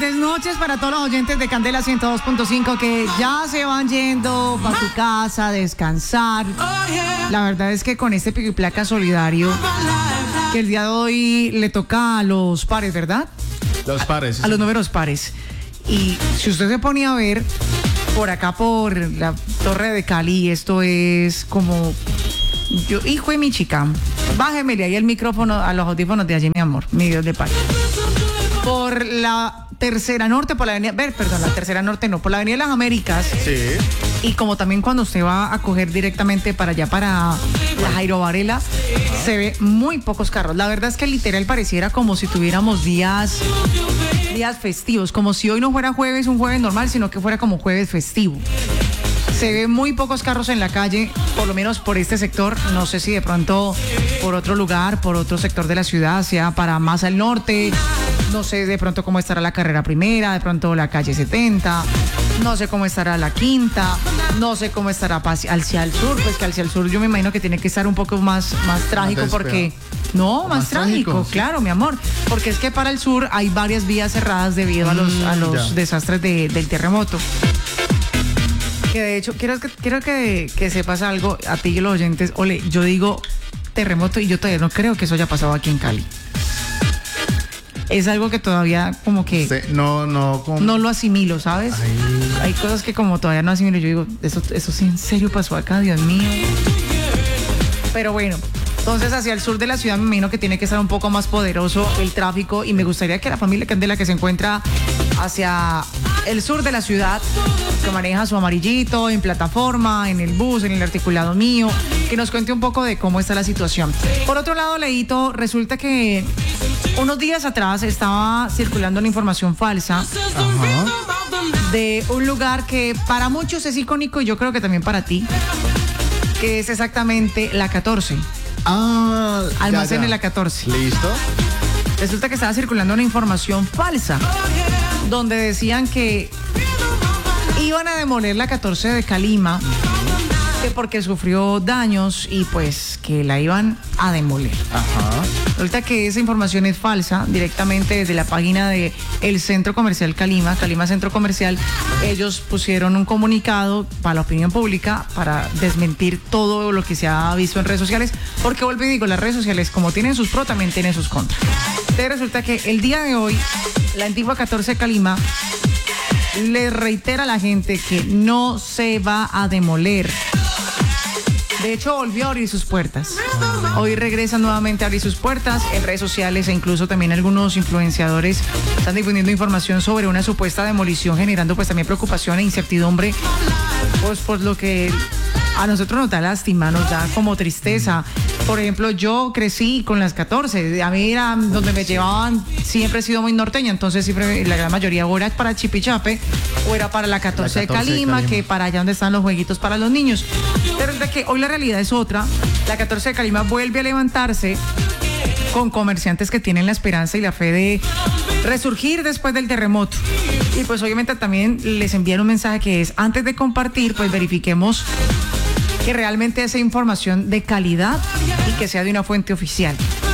felices noches para todos los oyentes de Candela 102.5 que ya se van yendo para su casa a descansar. La verdad es que con este pico y placa solidario, que el día de hoy le toca a los pares, ¿verdad? Los pares. A los números pares. Y si usted se ponía a ver, por acá por la Torre de Cali, esto es como... hijo de mi chica, bájemele ahí el micrófono a los audífonos de allí, mi amor, mi Dios de paz. Por la Tercera Norte, por la avenida, la Tercera Norte no, por la Avenida de las Américas. Sí. Y como también cuando usted va a coger directamente para allá, para la Jairo Varela, se ve muy pocos carros. La verdad es que literal pareciera como si tuviéramos días festivos, como si hoy no fuera jueves, un jueves normal, sino que fuera como jueves festivo. Se ven muy pocos carros en la calle, por lo menos por este sector. No sé si de pronto por otro lugar, por otro sector de la ciudad, sea para más al norte. No sé de pronto cómo estará la carrera primera, de pronto la calle 70. No sé cómo estará la quinta. No sé cómo estará hacia el sur. Pues que hacia el sur yo me imagino que tiene que estar un poco más trágico porque... No, más trágico, sí. Claro, mi amor. Porque es que para el sur hay varias vías cerradas debido a los desastres del terremoto. Que de hecho, quiero que sepas algo a ti y a los oyentes. Ole, yo digo terremoto y yo todavía no creo que eso haya pasado aquí en Cali. Es algo que todavía como que no lo asimilo, ¿sabes? Ay. Hay cosas que como todavía no asimilo. Yo digo, eso sí en serio pasó acá, Dios mío. Pero bueno, entonces hacia el sur de la ciudad me imagino que tiene que estar un poco más poderoso el tráfico y me gustaría que la familia Candela que se encuentra hacia el sur de la ciudad, que maneja su amarillito en plataforma, en el bus, en el articulado mío, que nos cuente un poco de cómo está la situación. Por otro lado, Leito, resulta que unos días atrás estaba circulando una información falsa. Ajá. De un lugar que para muchos es icónico y yo creo que también para ti, que es exactamente la 14. Almacén de la 14. ¿Listo? Resulta que estaba circulando una información falsa donde decían que iban a demoler la 14 de Calima, que porque sufrió daños y pues que la iban a demoler. Ajá. Resulta que esa información es falsa, directamente desde la página de el Centro Comercial Calima Centro Comercial. Ellos pusieron un comunicado para la opinión pública para desmentir todo lo que se ha visto en redes sociales, porque vuelvo y digo, las redes sociales como tienen sus pros, también tienen sus contras. Entonces resulta que el día de hoy, la antigua 14 de Calima le reitera a la gente que no se va a demoler. De hecho, volvió a abrir sus puertas. Hoy regresa nuevamente a abrir sus puertas en redes sociales e incluso también algunos influenciadores están difundiendo información sobre una supuesta demolición, generando pues también preocupación e incertidumbre, pues por lo que a nosotros nos da lástima, nos da como tristeza. Por ejemplo, yo crecí con las 14, a mí era donde me llevaban, siempre he sido muy norteña, entonces siempre la gran mayoría o era para Chipichape o era para la 14 de Calima, que para allá donde están los jueguitos para los niños. Pero es de que hoy la realidad es otra, la 14 de Calima vuelve a levantarse con comerciantes que tienen la esperanza y la fe de resurgir después del terremoto. Y pues obviamente también les envían un mensaje que es, antes de compartir, pues verifiquemos que realmente sea información de calidad y que sea de una fuente oficial.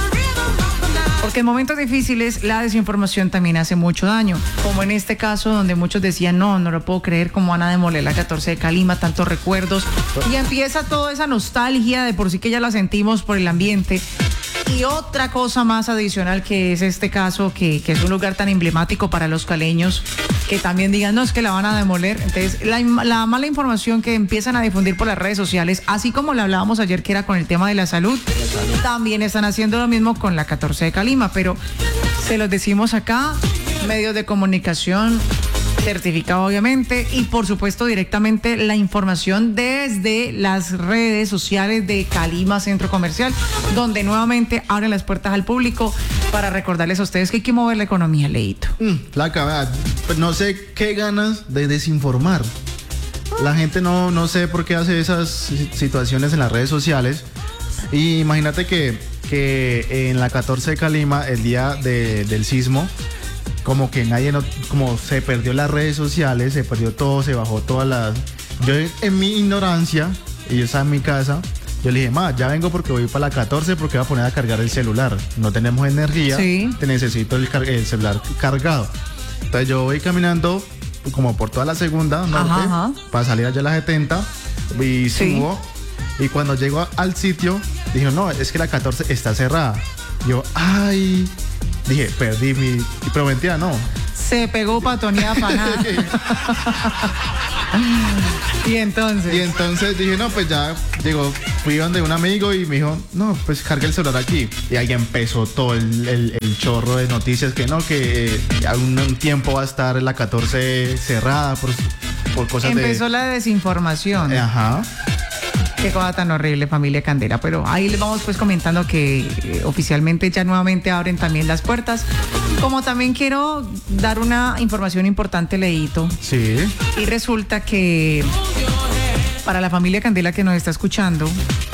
Porque en momentos difíciles la desinformación también hace mucho daño, como en este caso donde muchos decían, no lo puedo creer, cómo van a demoler la 14 de Calima, tantos recuerdos, y empieza toda esa nostalgia de por sí que ya la sentimos por el ambiente. Y otra cosa más adicional que es este caso, que es un lugar tan emblemático para los caleños, que también digan, no, es que la van a demoler. Entonces, la mala información que empiezan a difundir por las redes sociales, así como le hablábamos ayer que era con el tema de la salud, también están haciendo lo mismo con la 14 de Calima, pero se los decimos acá, medios de comunicación, certificado obviamente, y por supuesto directamente la información desde las redes sociales de Calima Centro Comercial, donde nuevamente abren las puertas al público para recordarles a ustedes que hay que mover la economía, Leito. La cabeza, pues no sé qué ganas de desinformar. La gente no sé por qué hace esas situaciones en las redes sociales. Y imagínate que en la 14 de Calima, el día del sismo, como que como se perdió las redes sociales, se perdió todo, se bajó todas las... Yo en mi ignorancia, y yo estaba en mi casa, yo le dije, ya vengo porque voy para la 14 porque voy a poner a cargar el celular. No tenemos energía, sí. Te necesito el celular cargado. Entonces yo voy caminando como por toda la segunda norte para salir allá a la 70 y subo. Y cuando llego al sitio, dije, no, es que la 14 está cerrada. Yo, ay, dije, perdí pero mentira, no. Se pegó patoneada para nada. Y entonces dije, no, pues ya llegó, fui donde un amigo y me dijo, no, pues carga el celular aquí. Y ahí empezó todo el chorro de noticias que no, que un tiempo va a estar la 14 cerrada por cosas empezó la desinformación. Ajá. Qué cosa tan horrible, familia Candela. Pero ahí les vamos pues comentando que oficialmente ya nuevamente abren también las puertas. Como también quiero dar una información importante, Leito. Sí. Y resulta que para la familia Candela que nos está escuchando,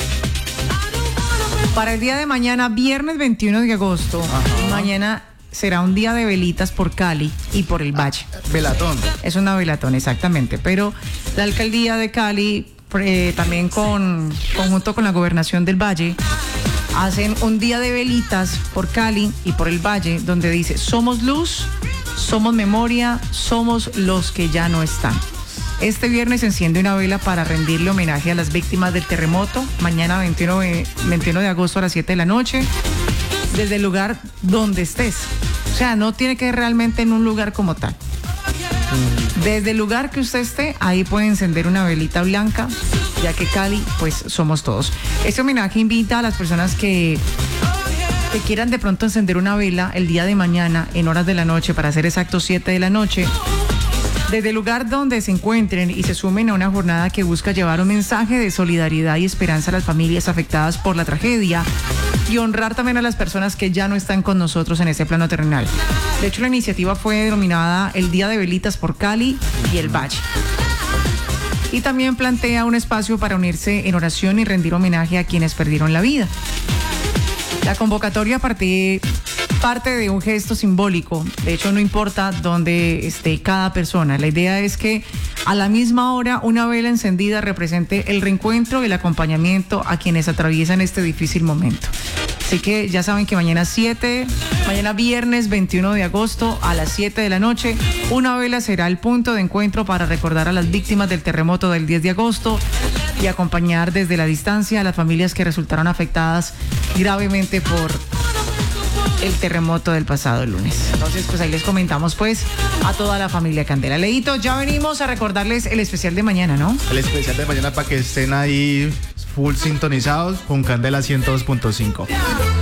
para el día de mañana, viernes 21 de agosto, mañana será un día de velitas por Cali y por el Valle. Velatón. Es una velatón, exactamente. Pero la alcaldía de Cali, también conjunto con la gobernación del Valle, hacen un día de velitas por Cali y por el Valle, donde dice, somos luz, somos memoria, somos los que ya no están. Este viernes se enciende una vela para rendirle homenaje a las víctimas del terremoto, mañana 21 de agosto a las 7 de la noche, desde el lugar donde estés. O sea, no tiene que ser realmente en un lugar como tal. Desde el lugar que usted esté, ahí puede encender una velita blanca, ya que Cali, pues, somos todos. Este homenaje invita a las personas que quieran de pronto encender una vela el día de mañana, en horas de la noche, para hacer exacto 7 de la noche, desde el lugar donde se encuentren y se sumen a una jornada que busca llevar un mensaje de solidaridad y esperanza a las familias afectadas por la tragedia y honrar también a las personas que ya no están con nosotros en ese plano terrenal. De hecho, la iniciativa fue denominada el Día de Velitas por Cali y el Valle. Y también plantea un espacio para unirse en oración y rendir homenaje a quienes perdieron la vida. La convocatoria parte de un gesto simbólico. De hecho, no importa dónde esté cada persona. La idea es que a la misma hora una vela encendida represente el reencuentro y el acompañamiento a quienes atraviesan este difícil momento. Así que ya saben que mañana viernes 21 de agosto a las 7 de la noche, una vela será el punto de encuentro para recordar a las víctimas del terremoto del 10 de agosto y acompañar desde la distancia a las familias que resultaron afectadas gravemente por el terremoto del pasado lunes. Entonces, pues ahí les comentamos pues a toda la familia Candela. Leito, ya venimos a recordarles el especial de mañana, ¿no? El especial de mañana para que estén ahí full sintonizados con Candela 102.5.